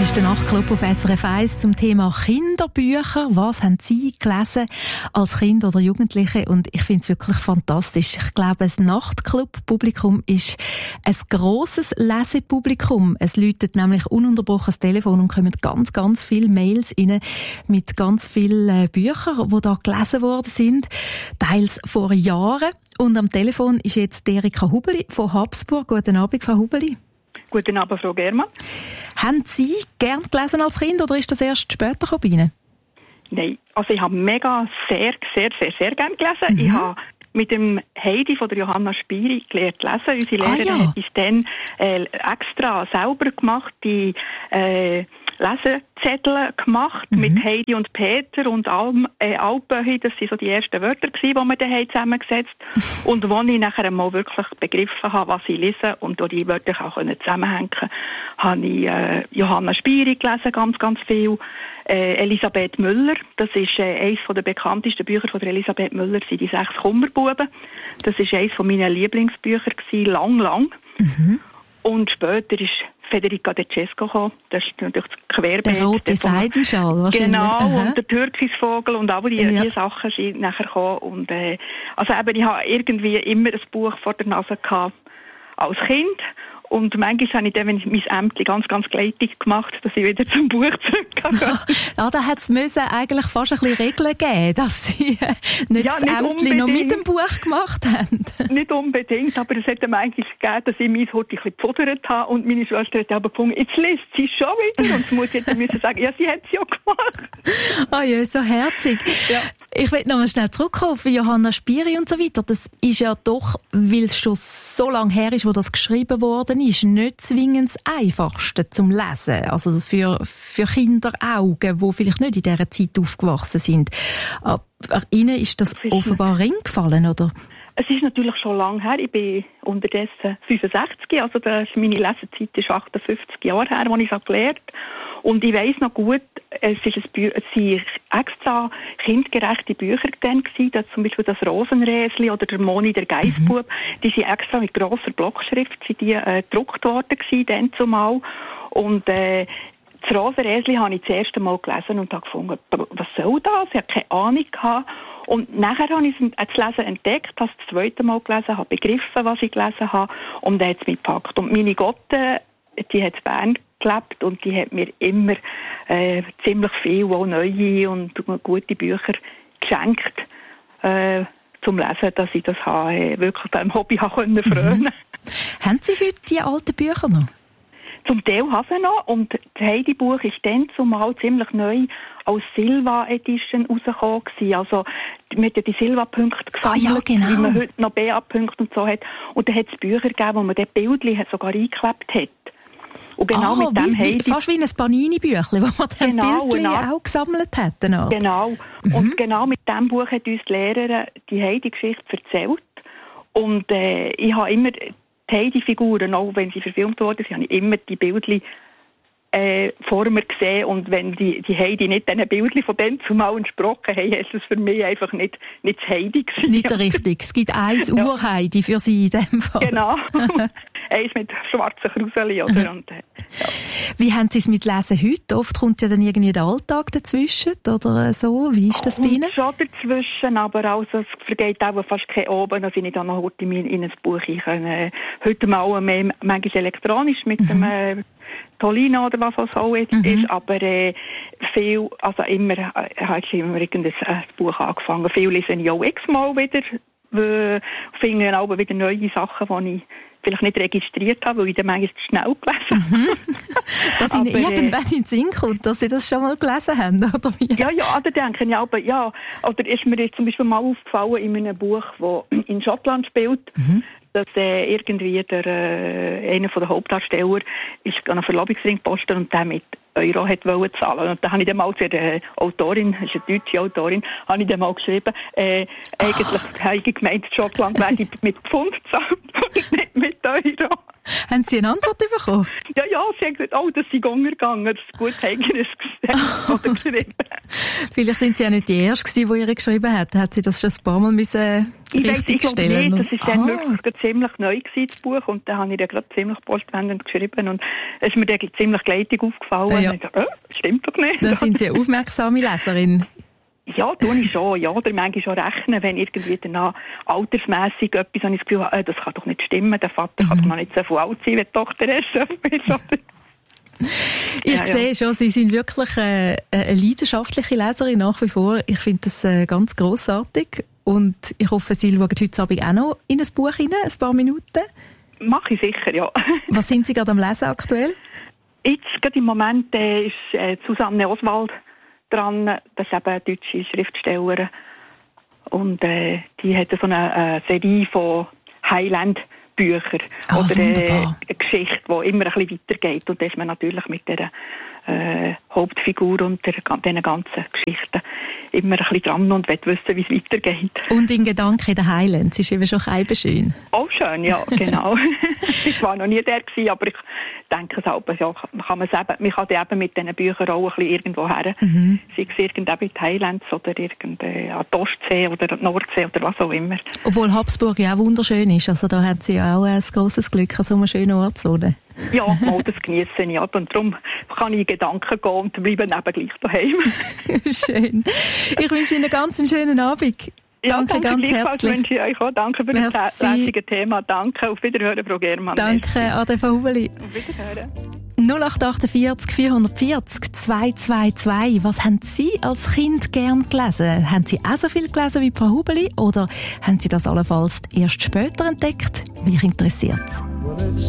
ist der Nachtclub auf SRF 1 zum Thema Kinderbücher. Was haben Sie gelesen als Kind oder Jugendliche? Und ich finde es wirklich fantastisch. Ich glaube, das Nachtclub-Publikum ist ein grosses Lesepublikum. Es läutet nämlich ununterbrochen das Telefon und kommen ganz, ganz viele Mails rein mit ganz vielen Büchern, die da gelesen worden sind. Teils vor Jahren. Und am Telefon ist jetzt Erika Hubeli von Habsburg. Guten Abend, Frau Hubeli. Guten Abend, Frau Germann. Haben Sie gern gelesen als Kind oder ist das erst später bei Ihnen? Nein, also ich habe sehr gern gelesen. Ich habe mit dem Heidi von der Johanna Spiri gelernt lesen. Unsere Lehrerin hat uns dann extra selber gemacht, die Lesezettel gemacht mit Heidi und Peter und Alpöhi. Das waren so die ersten Wörter, die wir dann zusammengesetzt haben. Und als ich nachher mal wirklich begriffen habe, was ich lese und auch die Wörter auch zusammenhängen konnte, habe ich Johanna Spiri gelesen, ganz viel. Elisabeth Müller, das ist eines der bekanntesten Bücher von der Elisabeth Müller, sind die 6 Kummerbuben. Das war eines meiner Lieblingsbücher, lang. Und später ist Federica De Cesco gekommen. Das ist natürlich das Querbeet. Der rote Seidenschal wahrscheinlich. Genau, und der Türkisvogel und all die Sachen sind nachher gekommen. Und, also eben, ich habe irgendwie immer ein Buch vor der Nase gehabt als Kind. Und manchmal habe ich dann, wenn ich mein Ämtchen ganz gleitig gemacht, dass ich wieder zum Buch zurückgehe. Ja, da hätte es eigentlich fast ein bisschen Regeln geben, dass Sie nicht das Ämtchen noch mit dem Buch gemacht haben. Nicht unbedingt, aber es hat manchmal gegeben, dass ich mein Hut ein bisschen gepudert habe und meine Schwester hat aber gefunden, jetzt liest sie schon wieder. Und die Mutter hätte müssen sagen, ja, sie hat es ja gemacht. Oh ja, so herzig. Ja. Ich will noch mal schnell zurückkommen auf Johanna Spiri und so weiter. Das ist ja doch, weil es schon so lange her ist, wo das geschrieben worden ist, nicht zwingend das Einfachste zum Lesen. Also für Kinderaugen, die vielleicht nicht in dieser Zeit aufgewachsen sind. Aber Ihnen ist das offenbar reingefallen, oder? Es ist natürlich schon lange her. Ich bin unterdessen 65, also meine Lesezeit ist 58 Jahre her, als ich es gelernt habe. Und ich weiss noch gut, es waren extra kindgerechte Bücher dann gewesen, das zum Beispiel das Rosenräsli oder der Moni der Geissbub, die sind extra mit grosser Blockschrift gedruckt worden gewesen, dann zumal. Und das Rosenräsli habe ich das erste Mal gelesen und habe gefunden, was soll das? Ich hatte keine Ahnung gehabt. Und nachher habe ich das Lesen entdeckt, habe es das zweite Mal gelesen, habe begriffen, was ich gelesen habe und dann hat es mich gepackt. Und meine Gotte, die hat in Bern gelebt und die hat mir immer ziemlich viel, auch neue und gute Bücher geschenkt zum Lesen, dass ich das wirklich beim Hobby frönen konnte. Haben Sie heute die alten Bücher noch? Zum Teil habe ich noch. Und das Heidi-Buch ist dann zumal ziemlich neu als Silva-Edition rausgekommen. Also, mit die Silva-Punkte gesammelt, genau. Wie man heute noch BA-Punkte und so hat. Und dann hat es Bücher gegeben, wo man dort Bildchen sogar eingeklebt hat. Und genau mit dem Heidi... Fast wie ein Panini-Büchlein, wo man dann Bildchen auch gesammelt hat. Genau. Und genau mit diesem Buch hat uns die Lehrerin die Heidi-Geschichte erzählt. Und ich habe immer... Die Heidi-Figuren, auch wenn sie verfilmt wurden, habe ich immer die Bildchen vor mir gesehen. Und wenn die Heidi nicht diesen Bildchen von dem zumal entsprochen haben, ist es für mich einfach nicht das Heidi gewesen. Nicht richtig. Es gibt eins Urheidi für Sie in dem Fall. Genau. Eins mit schwarzen Kruseli, oder? Und, Wie haben Sie es mit Lesen heute? Oft kommt ja dann irgendwie der Alltag dazwischen, oder so. Wie ist das bei Ihnen? Schon dazwischen, aber also, es vergeht auch fast kein Oben, dass ich nicht auch noch heute in ein Buch kann. Heute mal mehr, manchmal elektronisch mit dem Tolino oder was auch jetzt ist, aber viel, also immer, habe ich immer irgendein Buch angefangen. Viel lese ich auch x-mal wieder, finde auch wieder neue Sachen, die ich vielleicht nicht registriert habe, weil ich dann manchmal zu schnell gelesen habe. Dass Ihnen irgendwann in den Sinn kommt, dass Sie das schon mal gelesen haben, oder wie? Ja, da denke ich aber, ja. Oder ist mir jetzt zum Beispiel mal aufgefallen in einem Buch, das in Schottland spielt, dass irgendwie einer von den Hauptdarsteller ist an einen Verlobungsring gepostet und der mit Euro hat wollen zahlen. Und da habe ich dann mal zu der Autorin, das ist eine deutsche Autorin, habe ich dann mal geschrieben, eigentlich habe ich gemeint, Schottland werde mit Pfund gezahlt und nicht mit Euro. Haben Sie eine Antwort bekommen? Ja, sie haben gesagt, das sei untergegangen, das ist gut eigenes oder geschrieben. Vielleicht sind Sie ja nicht die Erste, die ihr geschrieben hat. Hat sie das schon ein paar Mal richtig stellen? Nicht. Das war dann wirklich ziemlich neu gewesen, das Buch, und da habe ich dann gerade ziemlich postwendend geschrieben und es ist mir dann ziemlich gleitig aufgefallen. Ja. Und ich dachte, stimmt doch nicht. Dann sind Sie eine aufmerksame Leserin. Ja, tue ich schon. Ja, oder manchmal schon rechnen, wenn irgendwie danach altersmässig etwas habe ich das Gefühl, das kann doch nicht stimmen. Der Vater kann doch noch nicht so viel alt sein, wie die Tochter ist. Ich sehe schon, Sie sind wirklich eine leidenschaftliche Leserin nach wie vor. Ich finde das ganz grossartig. Und ich hoffe, Sie schauen heute Abend auch noch in ein Buch rein, ein paar Minuten. Mache ich sicher, ja. Was sind Sie gerade am Lesen aktuell? Jetzt, gerade im Moment, ist Susanne Oswald dran. Das ist eben eine deutsche Schriftstellerin. Und die hat so eine Serie von Highland-Büchern. Oder eine Geschichte, die immer ein bisschen weitergeht. Und da ist man natürlich mit der Hauptfigur und diesen ganzen Geschichten immer ein bisschen dran und will wissen, wie es weitergeht. Und in Gedanken in den Highlands ist eben schon schön. Auch schön, ja, genau. Ich war noch nie der gewesen, aber ich denke selber, ja, man kann eben mit diesen Büchern auch ein bisschen irgendwo her. Sei es irgendwo in die Highlands oder an die Ostsee oder an die Nordsee oder was auch immer. Obwohl Habsburg ja auch wunderschön ist. Also da hat sie ja auch ein grosses Glück, an so einem schönen Ort zu wohnen. Ja, das genieße ich. Und darum kann ich in Gedanken gehen und bleibe eben gleich daheim. Schön. Ich wünsche Ihnen ganz einen schönen Abend. Danke ganz herzlich. Wünsche ich euch auch. Danke für das lässige Thema. Danke. Auf Wiederhören, Frau Germann. Danke, Ade Frau Hubeli. Auf Wiederhören. 0848 440 222. Was haben Sie als Kind gern gelesen? Haben Sie auch so viel gelesen wie Frau Hubeli oder haben Sie das allenfalls erst später entdeckt? Mich interessiert's.